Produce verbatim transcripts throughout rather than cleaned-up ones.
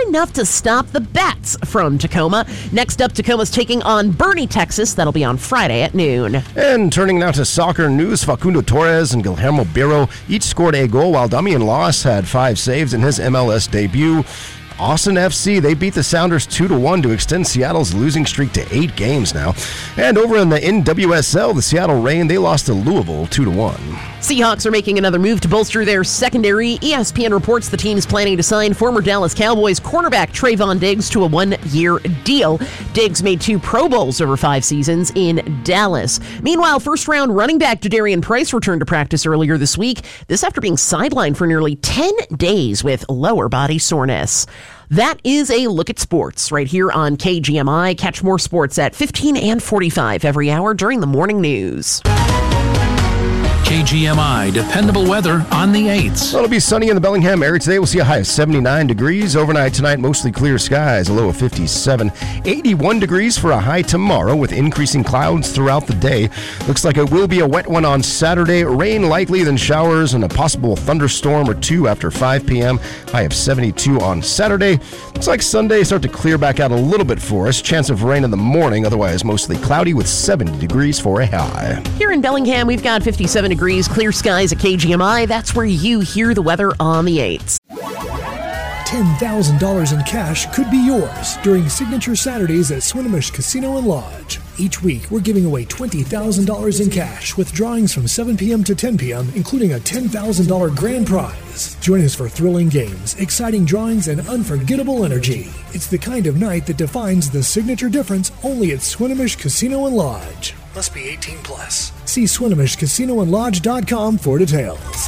enough to stop the Bats from Tacoma. Next up, Tacoma's taking on Bernie, Texas. That'll be on Friday at noon. And turning now to soccer news, Facundo Torres and Guillermo Biro each scored a goal, while Damian Loss had five saves in his M L S debut. Austin F C, they beat the Sounders two to one to extend Seattle's losing streak to eight games now. And over in the N W S L, the Seattle Reign, they lost to Louisville two to one. Seahawks are making another move to bolster their secondary. E S P N reports the team is planning to sign former Dallas Cowboys cornerback Trayvon Diggs to a one-year deal. Diggs made two Pro Bowls over five seasons in Dallas. Meanwhile, first-round running back Jadarian Price returned to practice earlier this week, this after being sidelined for nearly ten days with lower body soreness. That is a look at sports right here on K G M I. Catch more sports at fifteen and forty-five every hour during the morning news. K G M I dependable weather on the eights. It'll be sunny in the Bellingham area today. We'll see a high of seventy-nine degrees. Overnight tonight, mostly clear skies, a low of fifty-seven. eighty-one degrees for a high tomorrow with increasing clouds throughout the day. Looks like it will be a wet one on Saturday. Rain likely, then showers and a possible thunderstorm or two after five p.m. High of seventy-two on Saturday. Looks like Sunday start to clear back out a little bit for us. Chance of rain in the morning, otherwise mostly cloudy with seventy degrees for a high. Here in Bellingham, we've got fifty-seven degrees. Degrees, clear skies at K G M I. That's where you hear the weather on the eights. ten thousand dollars in cash could be yours during Signature Saturdays at Swinomish Casino and Lodge. Each week, we're giving away twenty thousand dollars in cash with drawings from seven p.m. to ten p.m., including a ten thousand dollars grand prize. Join us for thrilling games, exciting drawings, and unforgettable energy. It's the kind of night that defines the signature difference only at Swinomish Casino and Lodge. Must be eighteen plus. See Swinomish Casino and Lodge dot com for details.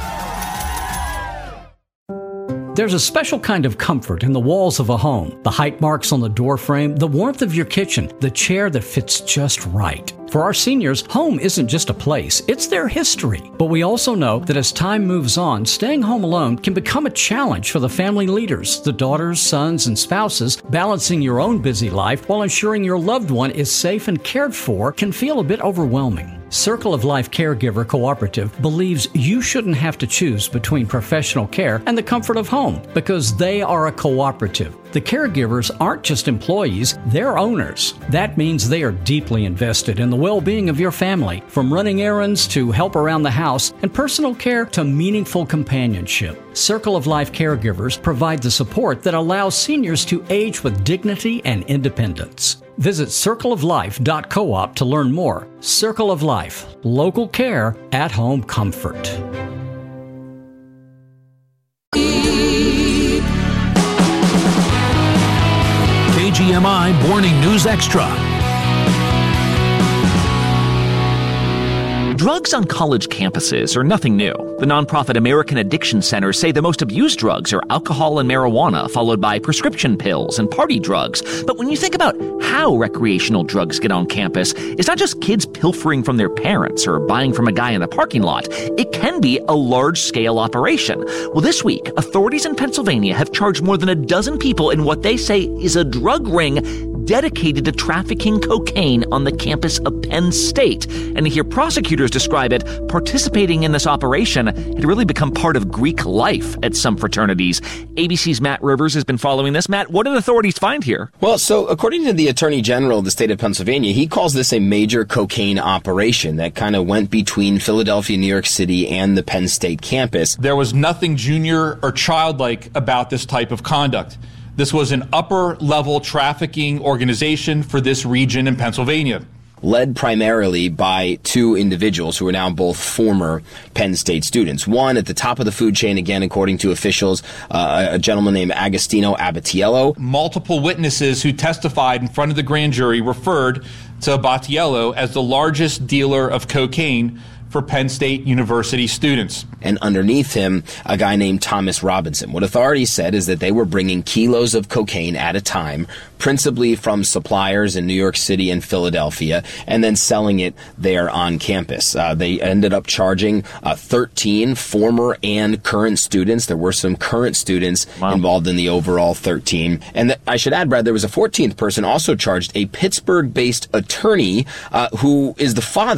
There's a special kind of comfort in the walls of a home. The height marks on the door frame, the warmth of your kitchen, the chair that fits just right. For our seniors, home isn't just a place, it's their history. But we also know that as time moves on, staying home alone can become a challenge for the family leaders, the daughters, sons, and spouses. Balancing your own busy life while ensuring your loved one is safe and cared for can feel a bit overwhelming. Circle of Life Caregiver Cooperative believes you shouldn't have to choose between professional care and the comfort of home because they are a cooperative. The caregivers aren't just employees, they're owners. That means they are deeply invested in the well-being of your family, from running errands to help around the house and personal care to meaningful companionship. Circle of Life Caregivers provide the support that allows seniors to age with dignity and independence. Visit circle of life dot coop to learn more. Circle of Life, local care, at-home comfort. K G M I Morning News Extra. Drugs on college campuses are nothing new. The nonprofit American Addiction Centers say the most abused drugs are alcohol and marijuana, followed by prescription pills and party drugs. But when you think about how recreational drugs get on campus, it's not just kids pilfering from their parents or buying from a guy in the parking lot. It can be a large-scale operation. Well, this week, authorities in Pennsylvania have charged more than a dozen people in what they say is a drug ring dedicated to trafficking cocaine on the campus of Penn State. And to hear prosecutors describe it, participating in this operation had really become part of Greek life at some fraternities. A B C's Matt Rivers has been following this. Matt, what did authorities find here? Well, so according to the Attorney General of the state of Pennsylvania, he calls this a major cocaine operation that kind of went between Philadelphia, New York City, and the Penn State campus. There was nothing junior or childlike about this type of conduct. This was an upper-level trafficking organization for this region in Pennsylvania. Led primarily by two individuals who are now both former Penn State students. One at the top of the food chain, again, according to officials, uh, a gentleman named Agostino Abatiello. Multiple witnesses who testified in front of the grand jury referred to Abatiello as the largest dealer of cocaine for Penn State University students. And underneath him, a guy named Thomas Robinson. What authorities said is that they were bringing kilos of cocaine at a time, principally from suppliers in New York City and Philadelphia, and then selling it there on campus. Uh, they ended up charging uh, thirteen former and current students. There were some current students wow. involved in the overall thirteen. And th- I should add, Brad, there was a fourteenth person also charged, a Pittsburgh-based attorney uh, who is the father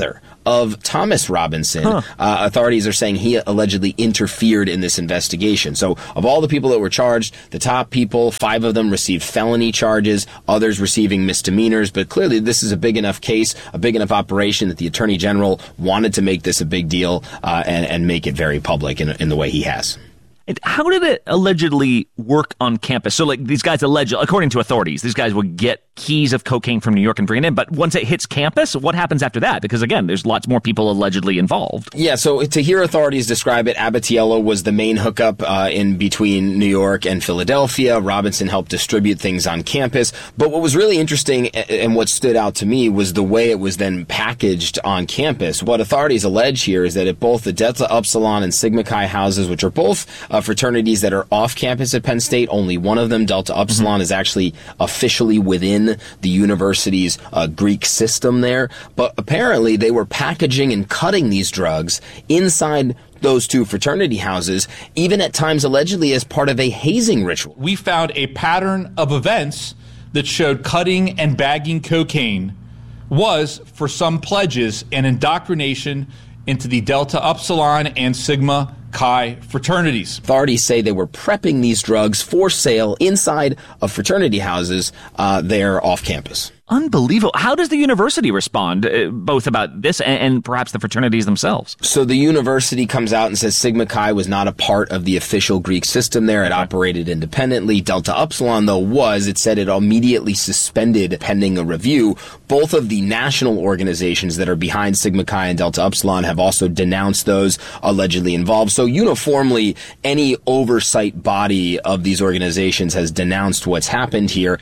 of Thomas Robinson. Huh. Uh, authorities are saying he allegedly interfered in this investigation. So of all the people that were charged, the top people, five of them received felony charges, others receiving misdemeanors. But clearly this is a big enough case, a big enough operation that the Attorney General wanted to make this a big deal uh, and, and make it very public in, in the way he has. And how did it allegedly work on campus? So, like, these guys allege, according to authorities, these guys would get keys of cocaine from New York and bring it in. But once it hits campus, what happens after that? Because, again, there's lots more people allegedly involved. Yeah, so to hear authorities describe it, Abatiello was the main hookup uh, in between New York and Philadelphia. Robinson helped distribute things on campus. But what was really interesting and what stood out to me was the way it was then packaged on campus. What authorities allege here is that at both the Delta Upsilon and Sigma Chi houses, which are both uh, fraternities that are off campus at Penn State, only one of them, Delta Upsilon, mm-hmm. is actually officially within the university's uh, Greek system there. But apparently they were packaging and cutting these drugs inside those two fraternity houses, even at times allegedly as part of a hazing ritual. We found a pattern of events that showed cutting and bagging cocaine was, for some pledges, an indoctrination into the Delta Upsilon and Sigma Chi fraternities. Authorities say they were prepping these drugs for sale inside of fraternity houses uh, there off campus. Unbelievable. How does the university respond, uh, both about this and, and perhaps the fraternities themselves? So the university comes out and says Sigma Chi was not a part of the official Greek system there. It operated independently. Delta Upsilon, though, was. It said it immediately suspended pending a review. Both of the national organizations that are behind Sigma Chi and Delta Upsilon have also denounced those allegedly involved. So uniformly, any oversight body of these organizations has denounced what's happened here.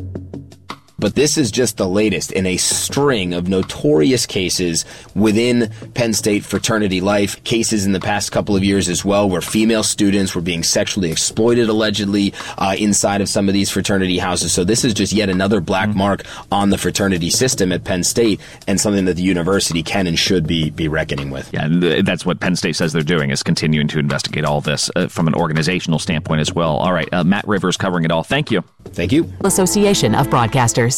But this is just the latest in a string of notorious cases within Penn State fraternity life. Cases in the past couple of years as well where female students were being sexually exploited allegedly uh, inside of some of these fraternity houses. So this is just yet another black mm-hmm. mark on the fraternity system at Penn State, and something that the university can and should be be reckoning with. Yeah, and that's what Penn State says they're doing, is continuing to investigate all this uh, from an organizational standpoint as well. All right, uh, Matt Rivers covering it all. Thank you. Thank you. Association of Broadcasters.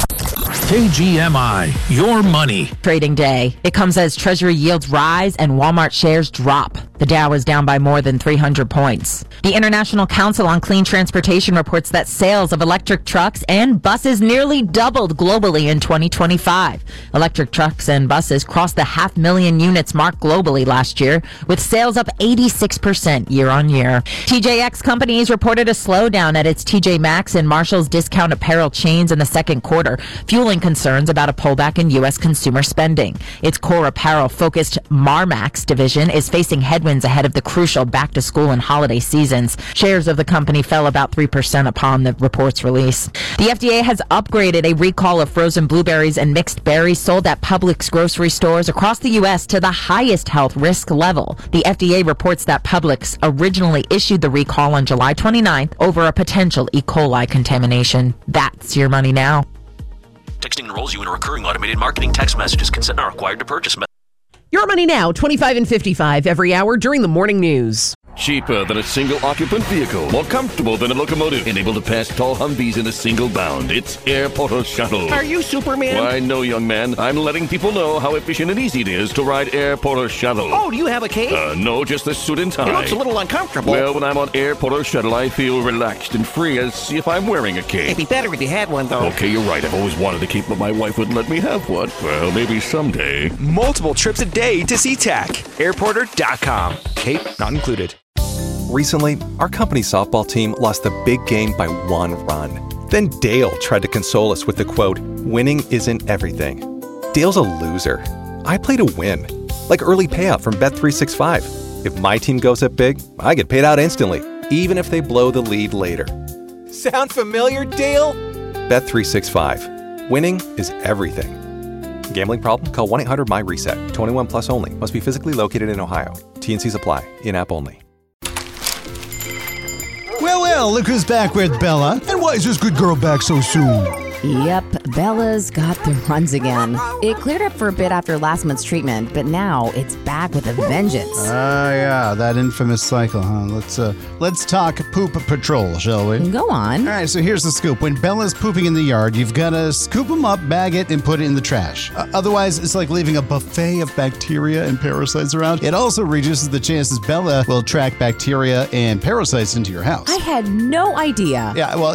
K G M I, your money. Trading day. It comes as Treasury yields rise and Walmart shares drop. The Dow is down by more than three hundred points. The International Council on Clean Transportation reports that sales of electric trucks and buses nearly doubled globally in twenty twenty-five. Electric trucks and buses crossed the half million units mark globally last year, with sales up eighty-six percent year on year. T J X Companies reported a slowdown at its T J Maxx and Marshall's discount apparel chains in the second quarter, fueling concerns about a pullback in U S consumer spending. Its core apparel-focused Marmaxx division is facing headwinds ahead of the crucial back-to-school and holiday seasons. Shares of the company fell about three percent upon the report's release. The F D A has upgraded a recall of frozen blueberries and mixed berries sold at Publix grocery stores across the U S to the highest health risk level. The F D A reports that Publix originally issued the recall on July twenty-ninth over a potential E. coli contamination. That's your money now. Texting enrolls you in a recurring automated marketing text messages. Consent not required to purchase. Your money now, twenty-five and fifty-five every hour during the morning news. Cheaper than a single-occupant vehicle. More comfortable than a locomotive. And able to pass tall Humvees in a single bound. It's Air Porter Shuttle. Are you Superman? Why, no, young man. I'm letting people know how efficient and easy it is to ride Air Porter Shuttle. Oh, do you have a cape? Uh, no, just a suit and tie. It looks a little uncomfortable. Well, when I'm on Air Porter Shuttle, I feel relaxed and free as if I'm wearing a cape. It'd be better if you had one, though. Okay, you're right. I've always wanted a cape, but my wife wouldn't let me have one. Well, maybe someday. Multiple trips a day to SeaTac. air porter dot com. Cape not included. Recently, our company's softball team lost the big game by one run. Then Dale tried to console us with the quote, "Winning isn't everything." Dale's a loser. I play to win. Like early payout from Bet three sixty-five. If my team goes up big, I get paid out instantly, even if they blow the lead later. Sound familiar, Dale? Bet three sixty-five. Winning is everything. Gambling problem? Call one eight hundred my reset. twenty-one plus only. Must be physically located in Ohio. T and C's apply. In-app only. Well, well, look who's back with Bella. And why is this good girl back so soon? Yep, Bella's got the runs again. It cleared up for a bit after last month's treatment, but now it's back with a vengeance. Ah, uh, yeah, that infamous cycle, huh? Let's uh, let's talk poop patrol, shall we? Go on. All right, so here's the scoop. When Bella's pooping in the yard, you've got to scoop them up, bag it, and put it in the trash. Uh, otherwise, it's like leaving a buffet of bacteria and parasites around. It also reduces the chances Bella will track bacteria and parasites into your house. I had no idea. Yeah, well,